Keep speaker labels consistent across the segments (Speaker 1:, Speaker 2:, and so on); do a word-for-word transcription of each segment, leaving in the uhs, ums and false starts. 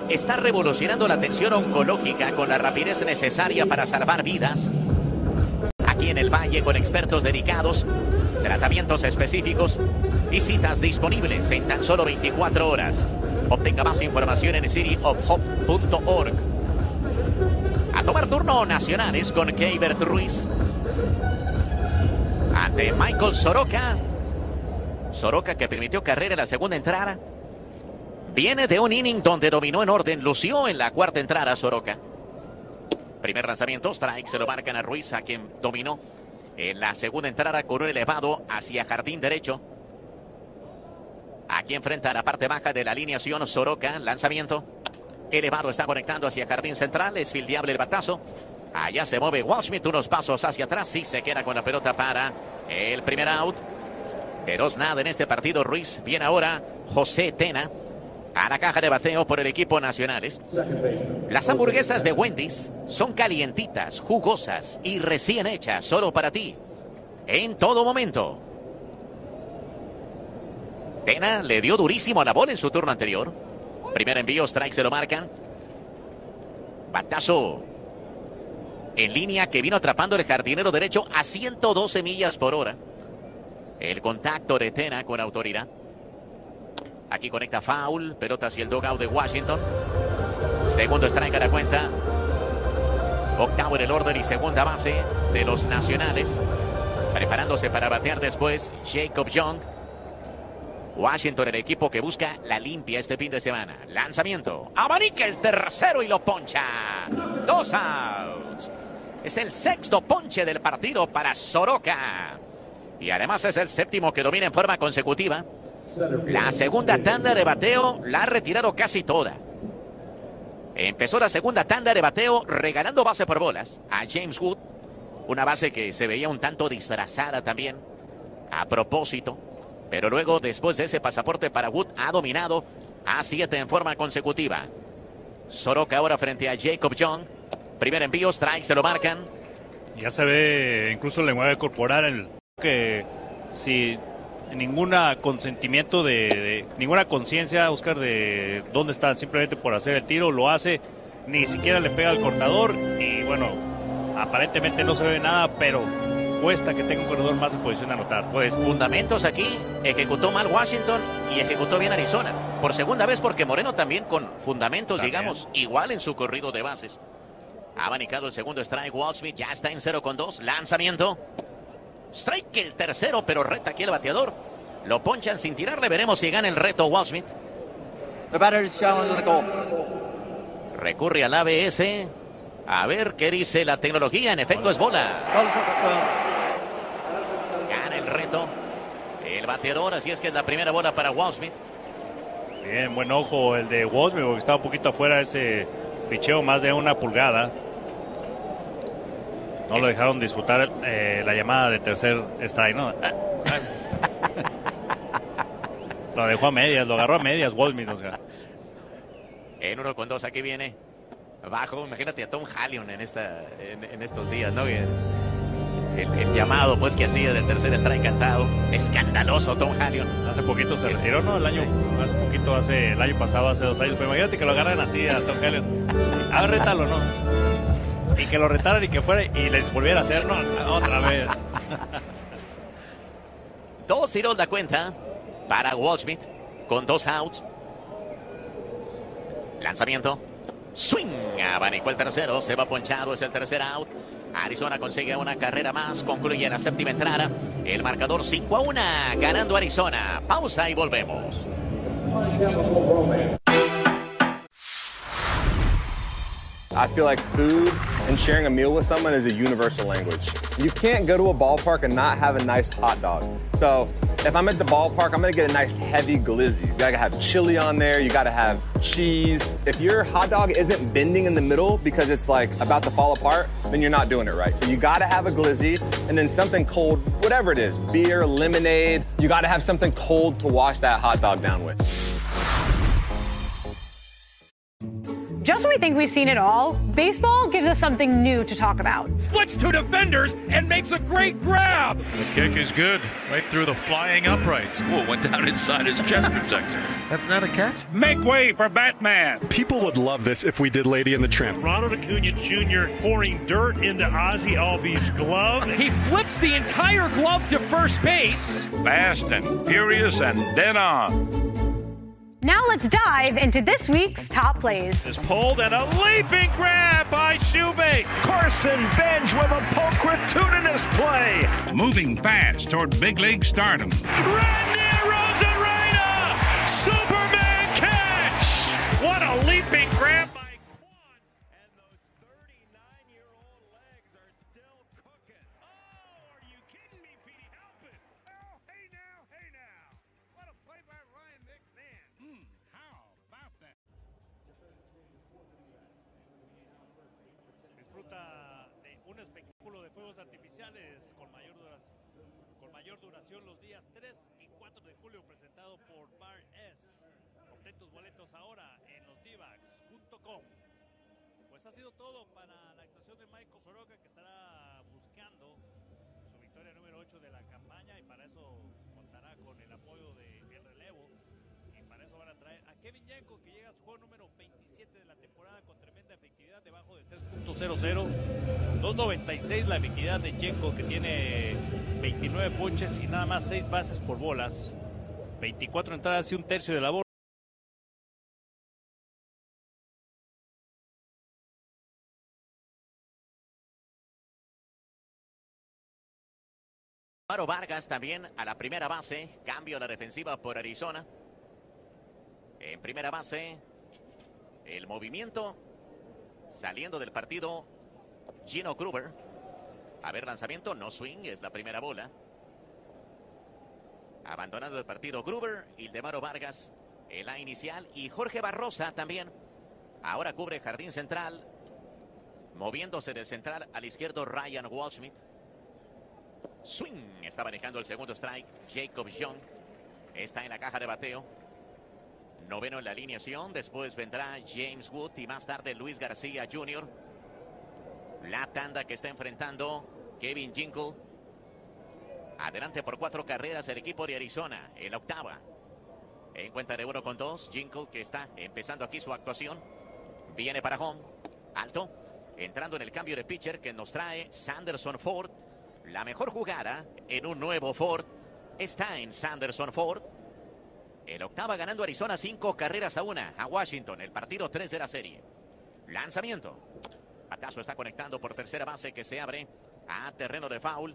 Speaker 1: está revolucionando la atención oncológica con la rapidez necesaria para salvar vidas. Aquí en el Valle, con expertos dedicados, tratamientos específicos y citas disponibles en tan solo veinticuatro horas. Obtenga más información en city of hope punto org. A tomar turno nacionales con Keibert Ruiz ante Michael Soroka. Soroka, que permitió carrera en la segunda entrada, viene de un inning donde dominó en orden, lució en la cuarta entrada Soroka. Primer lanzamiento, strike, se lo marcan a Ruiz, a quien dominó en la segunda entrada con un elevado hacia jardín derecho. Aquí enfrenta a la parte baja de la alineación Soroka, lanzamiento elevado, está conectando hacia jardín central, es fildeable el batazo. Allá se mueve Waldschmidt unos pasos hacia atrás y se queda con la pelota para el primer out. De dos nada en este partido. Ruiz. Viene ahora José Tena a la caja de bateo por el equipo Nacionales. Las hamburguesas de Wendy's son calientitas, jugosas y recién hechas solo para ti, en todo momento. Tena le dio durísimo a la bola en su turno anterior. Primer envío, strike, se lo marcan. Batazo en línea que vino atrapando el jardinero derecho a ciento doce millas por hora. El contacto de Tena con autoridad. Aquí conecta foul, pelota hacia el dugout de Washington. Segundo strike a la cuenta. Octavo en el orden y segunda base de los Nacionales. Preparándose para batear después Jacob Young. Washington, el equipo que busca la limpia este fin de semana. Lanzamiento. Abanica el tercero y lo poncha. Dos outs. Es el sexto ponche del partido para Soroka. Y además es el séptimo que domina en forma consecutiva. La segunda tanda de bateo la ha retirado casi toda. Empezó la segunda tanda de bateo regalando base por bolas a James Wood. Una base que se veía un tanto disfrazada también, a propósito. Pero luego, después de ese pasaporte para Wood, ha dominado a siete en forma consecutiva. Soroka ahora frente a Jacob Young. Primer envío, strike, se lo marcan.
Speaker 2: Ya se ve incluso el lenguaje corporal, el que si ninguna consentimiento de, de ninguna conciencia, Oscar, de dónde está, simplemente por hacer el tiro, lo hace, ni siquiera le pega al cortador y bueno, aparentemente no se ve nada, pero cuesta que tenga un corredor más en posición de anotar.
Speaker 1: Pues fundamentos aquí, ejecutó mal Washington y ejecutó bien Arizona. Por segunda vez porque Moreno también con fundamentos, también, digamos, igual en su corrido de bases. Ha abanicado el segundo strike, Waldschmidt ya está en cero con dos, lanzamiento. Strike el tercero, pero reta aquí el bateador. Lo ponchan sin tirarle, veremos si gana el reto Waldschmidt. Recurre al A B S. A ver qué dice la tecnología, en efecto es bola. Gana el reto el bateador, así es que es la primera bola para Waldschmidt.
Speaker 2: Bien, buen ojo el de Waldschmidt, porque estaba un poquito afuera ese picheo, más de una pulgada. No es... lo dejaron disfrutar eh, la llamada de tercer strike, ¿no? Lo dejó a medias, lo agarró a medias Waldschmidt, Oscar.
Speaker 1: En uno con dos, aquí viene bajo, imagínate a Tom Hallion en, esta, en, en estos días, ¿no? El, el, el llamado, pues, que hacía del tercer strike cantado. Escandaloso Tom Hallion.
Speaker 2: Hace poquito se retiró, ¿no? El año, hace poquito, hace el año pasado, hace dos años. Pero imagínate que lo agarran así a Tom Hallion. A ver, rétalo, ¿no? Y que lo retaran y que fuera y les volviera a hacer, ¿no? Otra vez.
Speaker 1: Dos tiros la cuenta para Waldschmidt con dos outs. Lanzamiento. Swing, abanicó el tercero, se va ponchado, es el tercer out. Arizona consigue una carrera más, concluye la séptima entrada. El marcador cinco a uno, ganando Arizona. Pausa y volvemos.
Speaker 3: I feel like food and sharing a meal with someone is a universal language. You can't go to a ballpark and not have a nice hot dog. So if I'm at the ballpark, I'm gonna get a nice heavy glizzy. You gotta have chili on there, you gotta have cheese. If your hot dog isn't bending in the middle because it's like about to fall apart, then you're not doing it right. So you gotta have a glizzy and then something cold, whatever it is, beer, lemonade. You gotta have something cold to wash that hot dog down with.
Speaker 4: Just when we think we've seen it all, baseball gives us something new to talk about.
Speaker 5: Splits two defenders and makes a great grab.
Speaker 6: The kick is good, right through the flying uprights.
Speaker 7: Whoa, went down inside his chest protector.
Speaker 8: That's not a catch?
Speaker 5: Make way for Batman.
Speaker 9: People would love this if we did Lady and the Tramp.
Speaker 2: Ronald Acuna Junior pouring dirt into Ozzie Albies' glove.
Speaker 5: He flips the entire glove to first base.
Speaker 6: Fast and furious and dead on.
Speaker 4: Now let's dive into this week's top plays.
Speaker 2: Is pulled and a leaping grab by Shoebake.
Speaker 5: Carson Bench with a pulchritudinous play.
Speaker 6: Moving fast toward big league stardom.
Speaker 5: Randy Rosarena! Superman catch!
Speaker 2: What a leaping grab by Quan.
Speaker 5: And those thirty-nine-year-old legs are still cooking.
Speaker 2: Oh, are you kidding me, Petey? Help it.
Speaker 5: Oh, hey now, hey now. What a play by Ryan McMahon.
Speaker 6: Hmm, how about that?
Speaker 2: Disfruta de un espectáculo de fuegos artificiales con mayor duración, con mayor duración los días tres y cuatro de julio, presentado por Bar S. Obtén tus boletos ahora en los divacs punto com. Pues ha sido todo para la actuación de Michael Soroka, que estará buscando su victoria número ocho de la campaña, y para eso contará con el apoyo de el relevo, y para eso van a traer a Kevin Yenko, que llega a su juego número veintisiete de la temporada con tremenda efectividad debajo de tres punto cero cero, dos noventa y seis la efectividad de Yenko, que tiene veintinueve ponches y nada más seis bases por bolas, veinticuatro entradas y un tercio de la bola.
Speaker 1: Maro Vargas también a la primera base. Cambio a la defensiva por Arizona. En primera base, el movimiento saliendo del partido, Gino Gruber. A ver, lanzamiento, no swing, es la primera bola. Abandonando el partido Gruber, Ildemaro Vargas en la inicial, y Jorge Barrosa también. Ahora cubre jardín central, moviéndose del central al izquierdo Ryan Waldschmidt. Swing, está manejando el segundo strike Jacob Young. Está en la caja de bateo. Noveno en la alineación. Después vendrá James Wood y más tarde Luis García junior La tanda que está enfrentando Kevin Ginkel. Adelante por cuatro carreras el equipo de Arizona en la octava. En cuenta de uno con dos. Ginkel, que está empezando aquí su actuación. Viene para home. Alto. Entrando en el cambio de pitcher que nos trae Sanderson Ford. La mejor jugada en un nuevo Ford está en Sanderson Ford. El octava ganando Arizona cinco carreras a una a Washington. El partido tres de la serie. Lanzamiento. Batazo está conectando por tercera base, que se abre a terreno de foul.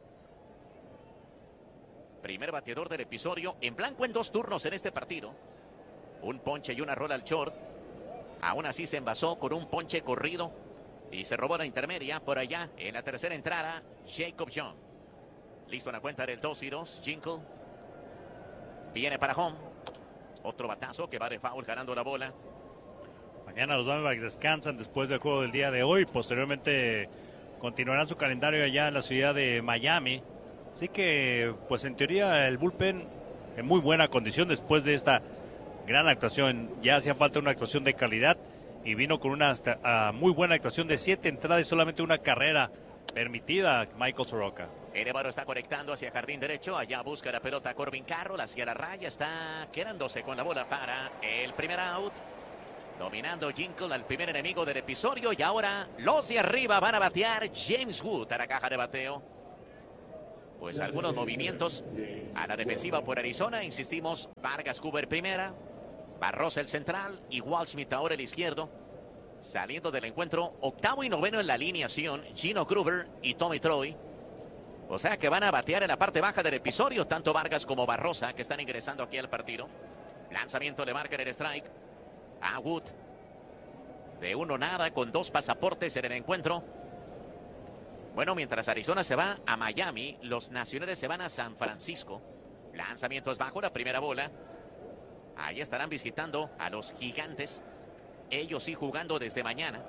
Speaker 1: Primer bateador del episodio. En blanco en dos turnos en este partido. Un ponche y una rola al short. Aún así se envasó con un ponche corrido. Y se robó la intermedia por allá en la tercera entrada. Jacob Young. Listo en la cuenta del dos y dos. Ginkel. Viene para home. Otro batazo que va de foul ganando la bola.
Speaker 2: Mañana los Diamondbacks descansan después del juego del día de hoy. Posteriormente continuarán su calendario allá en la ciudad de Miami. Así que, pues en teoría, el bullpen en muy buena condición después de esta gran actuación. Ya hacía falta una actuación de calidad. Y vino con una uh, muy buena actuación de siete entradas y solamente una carrera permitida Michael Soroka.
Speaker 1: Elevaro está conectando hacia jardín derecho. Allá busca la pelota Corbin Carroll hacia la raya. Está quedándose con la bola para el primer out. Dominando Ginkel al primer enemigo del episodio. Y ahora los de arriba van a batear. James Wood a la caja de bateo. Pues algunos movimientos a la defensiva por Arizona. Insistimos, Vargas Cuber primera. Barrosa el central y Waldschmidt ahora el izquierdo. Saliendo del encuentro, octavo y noveno en la alineación, Gino Gruber y Tommy Troy. O sea que van a batear en la parte baja del episodio, tanto Vargas como Barrosa, que están ingresando aquí al partido. Lanzamiento le marca el strike a Wood. De uno nada, con dos pasaportes en el encuentro. Bueno, mientras Arizona se va a Miami, los nacionales se van a San Francisco. Lanzamientos bajo, la primera bola. Ahí estarán visitando a los Gigantes. Ellos sí jugando desde mañana.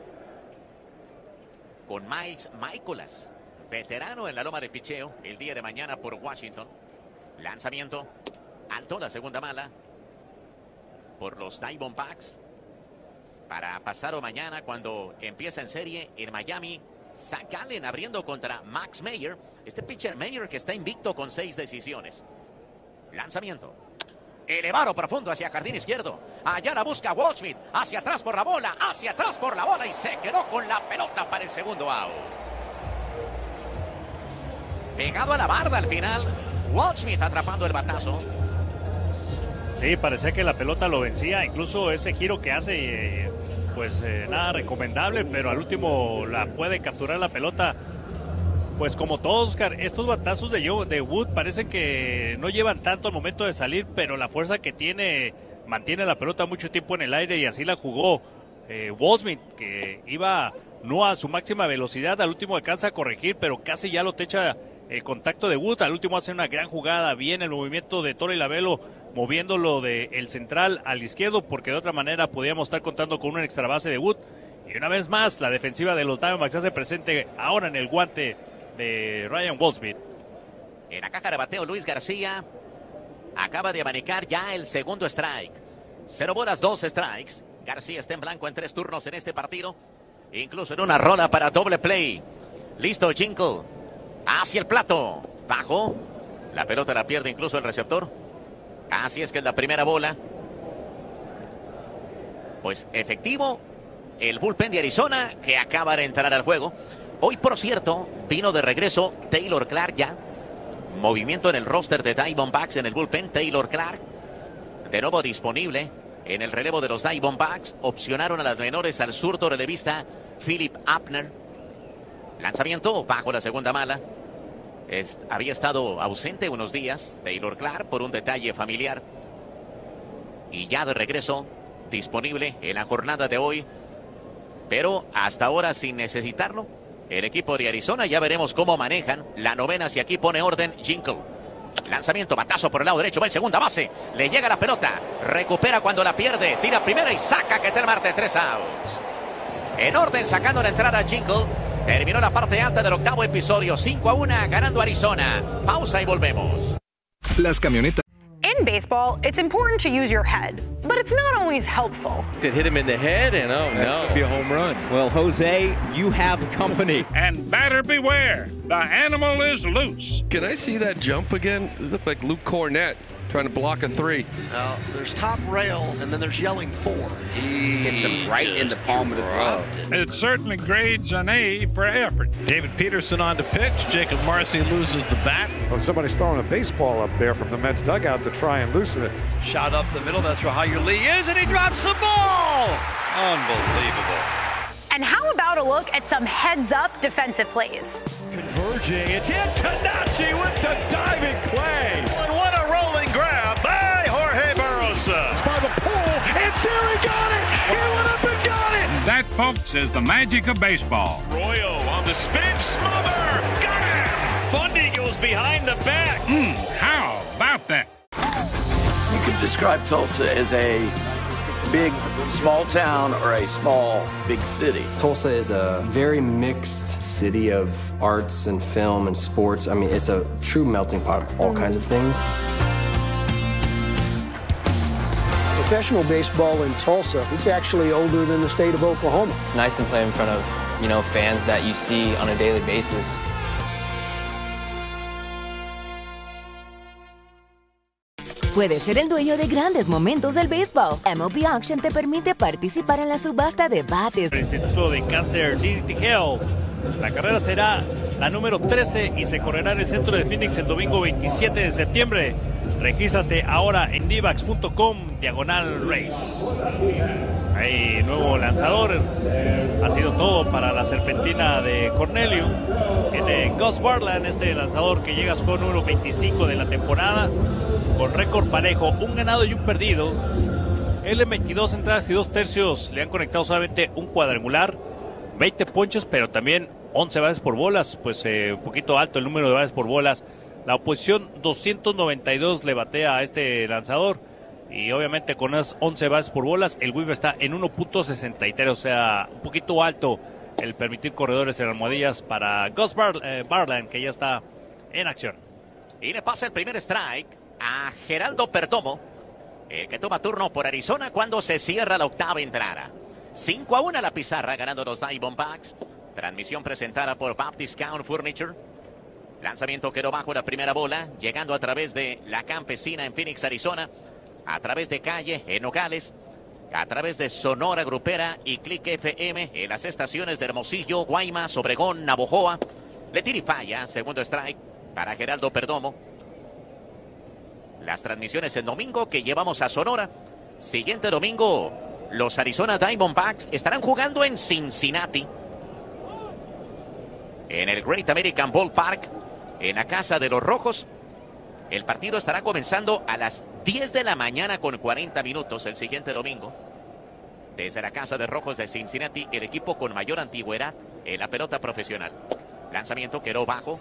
Speaker 1: Con Miles Mikolas, veterano en la loma de picheo, el día de mañana por Washington. Lanzamiento alto, la segunda mala por los Diamondbacks. para pasado mañana cuando empieza en serie en Miami. Zach Gallen abriendo contra Max Meyer. Este pitcher Meyer que está invicto con seis decisiones. Lanzamiento. Elevado profundo hacia jardín izquierdo. Allá la busca Waldschmidt. Hacia atrás por la bola. Hacia atrás por la bola. Y se quedó con la pelota para el segundo out. Pegado a la barda al final. Waldschmidt atrapando el batazo.
Speaker 2: Sí, parecía que la pelota lo vencía. Incluso ese giro que hace, eh, pues eh, nada recomendable. Pero al último la puede capturar la pelota. Pues como todos, Oscar, estos batazos de, Joe, de Wood parece que no llevan tanto al momento de salir, pero la fuerza que tiene mantiene la pelota mucho tiempo en el aire y así la jugó eh, Waldschmidt, que iba no a su máxima velocidad, al último alcanza a corregir, pero casi ya lo techa el contacto de Wood, al último hace una gran jugada, bien el movimiento de Torey Lovullo, moviéndolo del central al izquierdo, porque de otra manera podíamos estar contando con una extra base de Wood, y una vez más la defensiva de los Diamondbacks hace presente ahora en el guante de Ryan Waldschmidt.
Speaker 1: En la caja de bateo Luis García acaba de abanicar ya el segundo strike. Cero bolas, dos strikes. García está en blanco en tres turnos en este partido. Incluso en una rola para doble play. Listo, Ginkel. Hacia el plato. Bajo. La pelota la pierde incluso el receptor. Así es que es la primera bola. Pues efectivo el bullpen de Arizona que acaba de entrar al juego. Hoy, por cierto, vino de regreso Taylor Clark ya. Movimiento en el roster de Diamondbacks en el bullpen. Taylor Clark, de nuevo disponible en el relevo de los Diamondbacks. Opcionaron a las menores al zurdo relevista Philip Abner. Lanzamiento bajo la segunda mala. Es, había estado ausente unos días Taylor Clark por un detalle familiar. Y ya de regreso, disponible en la jornada de hoy. Pero hasta ahora sin necesitarlo. El equipo de Arizona, ya veremos cómo manejan la novena, si aquí pone orden Ginkel. Lanzamiento, batazo por el lado derecho, va en segunda base, le llega la pelota, recupera cuando la pierde, tira primera y saca que Marte, tres outs. En orden, sacando la entrada Ginkel, terminó la parte alta del octavo episodio, cinco a uno, ganando Arizona. Pausa y volvemos.
Speaker 8: Las camionetas.
Speaker 4: In baseball, it's important to use your head, but it's not always helpful.
Speaker 10: It hit him in the head, and oh
Speaker 11: That's
Speaker 10: no.
Speaker 11: Could be a home run. Well, Jose, you have company.
Speaker 6: And batter beware, the animal is loose.
Speaker 7: Can I see that jump again? It looked like Luke Cornett trying to block a three.
Speaker 12: Now, there's top rail, and then there's yelling four.
Speaker 10: He hits him right in the palm of the glove.
Speaker 6: It certainly grades an A for effort.
Speaker 13: David Peterson on to pitch. Jacob Marcy loses the bat.
Speaker 14: Oh, somebody's throwing a baseball up there from the Mets dugout to try and loosen it.
Speaker 15: Shot up the middle. That's where Hyer Lee is, and he drops the ball. Unbelievable.
Speaker 4: And how about a look at some heads-up defensive plays?
Speaker 13: Converging. It's Antonacci with the diving play.
Speaker 5: And what a rolling grab by Jorge Barrosa.
Speaker 13: It's by the pole, and Siri got it. He went up and got it.
Speaker 6: That, folks, is the magic of baseball.
Speaker 5: Royo on the spin, smother. Got it.
Speaker 15: Fundy goes behind the back.
Speaker 6: Mm, how about that?
Speaker 16: You could describe Tulsa as a big, small town or a small, big city.
Speaker 17: Tulsa is a very mixed city of arts and film and sports. I mean, it's a true melting pot of all kinds of things.
Speaker 18: Professional baseball in Tulsa, it's actually older than the state of Oklahoma.
Speaker 19: It's nice to play in front of, you know, fans that you see on a daily basis.
Speaker 20: Puedes ser el dueño de grandes momentos del béisbol. M L B Auction te permite participar en la subasta de bates.
Speaker 2: El Instituto de Cáncer Dignity Health. La carrera será la número trece y se correrá en el centro de Phoenix el domingo veintisiete de septiembre. Regístrate ahora en divax punto com diagonal race. Hay nuevo lanzador. Ha sido todo para la serpentina de Cornelio. Tiene Gus Barland, este lanzador que llega con número veinticinco de la temporada, con récord parejo, un ganado y un perdido. Él en veintidós entradas y dos tercios le han conectado solamente un cuadrangular, veinte ponches, pero también once bases por bolas, pues eh, un poquito alto el número de bases por bolas. La oposición doscientos noventa y dos le batea a este lanzador, y obviamente con unas once bases por bolas, el whip está en uno punto sesenta y tres, o sea, un poquito alto el permitir corredores en almohadillas para Gus Bar eh, Barland, que ya está en acción.
Speaker 1: Y le pasa el primer strike a Geraldo Perdomo, el que toma turno por Arizona cuando se cierra la octava entrada. cinco a uno la pizarra, ganando los Diamondbacks. Transmisión presentada por Bob Discount Furniture. Lanzamiento quedó bajo la primera bola, llegando a través de la Campesina en Phoenix, Arizona, a través de Calle en Nogales, a través de Sonora Grupera y Click F M en las estaciones de Hermosillo, Guaymas, Obregón, Navojoa. Le tira y falla, segundo strike para Geraldo Perdomo. Las transmisiones en domingo que llevamos a Sonora. Siguiente domingo, los Arizona Diamondbacks estarán jugando en Cincinnati, en el Great American Ballpark, en la casa de los Rojos. El partido estará comenzando a las diez de la mañana con cuarenta minutos el siguiente domingo. Desde la casa de Rojos de Cincinnati, el equipo con mayor antigüedad en la pelota profesional. Lanzamiento quedó bajo.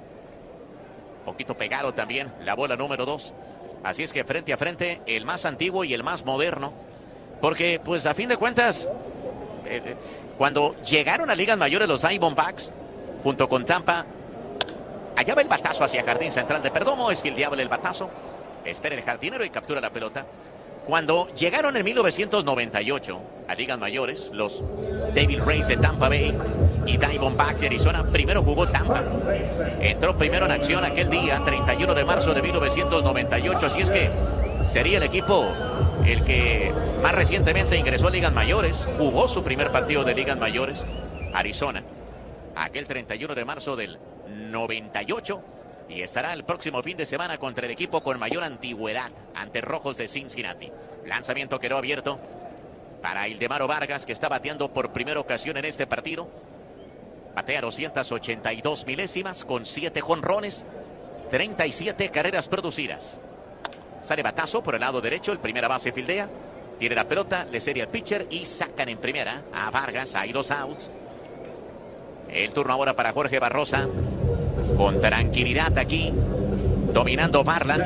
Speaker 1: Poquito pegado también la bola número dos. Así es que frente a frente el más antiguo y el más moderno. Porque pues a fin de cuentas, eh, cuando llegaron a ligas mayores los Diamondbacks, junto con Tampa, allá va el batazo hacia jardín central de Perdomo. Es que el diablo el batazo. Espera el jardinero y captura la pelota. Cuando llegaron en mil novecientos noventa y ocho a ligas mayores, los Devil Rays de Tampa Bay y Diamondbacks de Arizona, primero jugó Tampa. Entró primero en acción aquel día, treinta y uno de marzo de mil novecientos noventa y ocho. Así es que sería el equipo el que más recientemente ingresó a ligas mayores, jugó su primer partido de ligas mayores, Arizona, aquel treinta y uno de marzo del noventa y ocho. Y estará el próximo fin de semana contra el equipo con mayor antigüedad ante Rojos de Cincinnati. Lanzamiento quedó abierto para Ildemaro Vargas, que está bateando por primera ocasión en este partido. Batea doscientas ochenta y dos milésimas con siete jonrones, treinta y siete carreras producidas. Sale batazo por el lado derecho, el primera base fildea. Tiene la pelota, le sería el pitcher y sacan en primera a Vargas. Hay dos outs. El turno ahora para Jorge Barrosa. Con tranquilidad aquí, dominando Marlin.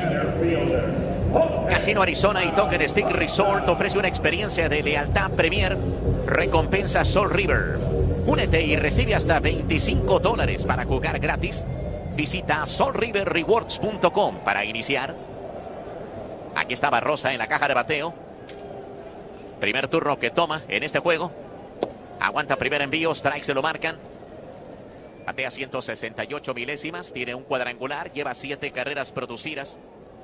Speaker 1: Casino Arizona y Token Stick Resort ofrece una experiencia de lealtad Premier. Recompensa Sol River. Únete y recibe hasta veinticinco dólares para jugar gratis. Visita sol river rewards punto com para iniciar. Aquí está Barrosa en la caja de bateo. Primer turno que toma en este juego. Aguanta primer envío, strike se lo marcan. Batea ciento sesenta y ocho milésimas, tiene un cuadrangular, lleva siete carreras producidas.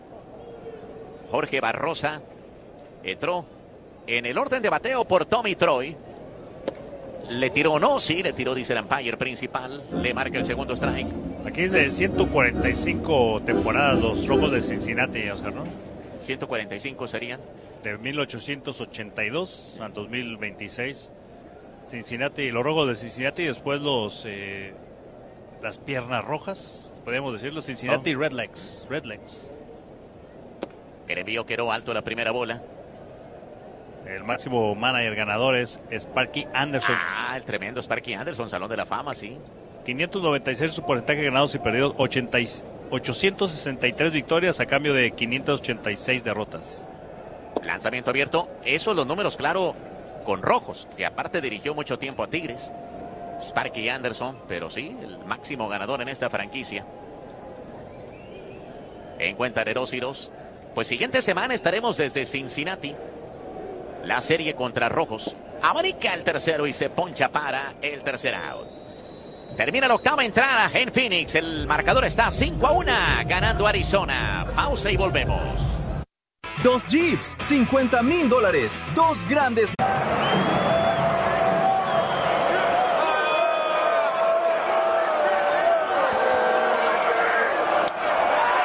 Speaker 1: Jorge Barrosa entró en el orden de bateo por Tommy Troy. ¿Le tiró o no? Sí, le tiró, dice el umpire principal. Le marca el segundo strike.
Speaker 2: Aquí es de ciento cuarenta y cinco temporadas los Rojos de Cincinnati, Oscar, ¿no?
Speaker 1: ciento cuarenta y cinco serían.
Speaker 2: De mil ochocientos ochenta y dos al dos mil veintiséis. Cincinnati, los Rojos de Cincinnati y después los... Eh, las piernas rojas, podemos decirlo, Cincinnati oh. Redlegs, Redlegs.
Speaker 1: El envío quedó alto la primera bola.
Speaker 2: El máximo manager ganador es Sparky Anderson.
Speaker 1: Ah, el tremendo Sparky Anderson, Salón de la Fama, sí.
Speaker 2: quinientos noventa y seis su porcentaje de ganados y perdidos, ochenta, ochocientos sesenta y tres victorias a cambio de quinientas ochenta y seis derrotas.
Speaker 1: Lanzamiento abierto, esos los números, claro, con Rojos, que aparte dirigió mucho tiempo a Tigres. Sparky Anderson, pero sí, el máximo ganador en esta franquicia. En cuenta de dos y dos. Pues siguiente semana estaremos desde Cincinnati. La serie contra Rojos. America el tercero y se poncha para el tercer out. Termina la octava entrada en Phoenix. El marcador está cinco a uno, ganando Arizona. Pausa y volvemos.
Speaker 8: Dos Jeeps, cincuenta mil dólares. Dos grandes...